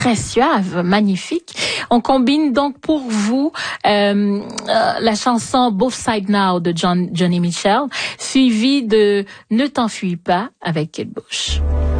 très suave, magnifique. On combine donc pour vous la chanson Both Side Now de Johnny Mitchell, suivie de Ne t'enfuis pas avec Kate Bush.